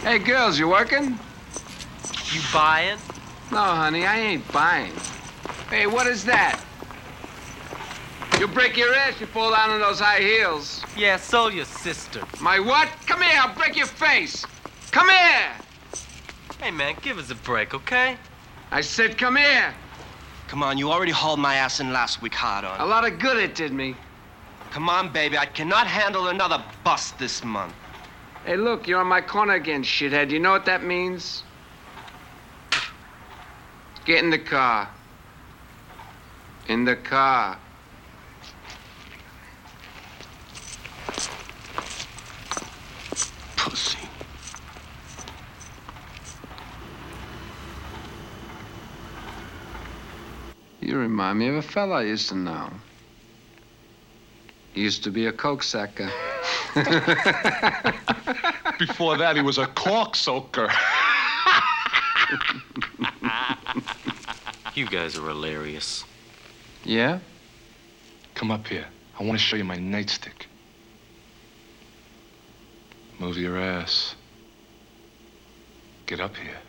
Hey, girls, you working? You buying? No, honey, I ain't buying. Hey, what is that? You'll break your ass if you fall down on those high heels. Yeah, so your sister. My what? Come here, I'll break your face. Come here! Hey, man, give us a break, okay? I said come here. Come on, you already hauled my ass in last week hard on. A lot of good it did me. Come on, baby, I cannot handle another bust this month. Hey, look, you're on my corner again, shithead. You know what that means? Get in the car. In the car. Pussy. You remind me of a fella I used to know. He used to be a coke sucker. Before that, he was a cork soaker. You guys are hilarious. Yeah? Come up here. I want to show you my nightstick. Move your ass. Get up here.